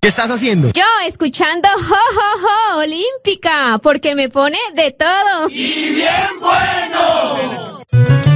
¿Qué estás haciendo? Yo escuchando Jo Jo Jo Olímpica, porque me pone de todo. ¡Y bien bueno!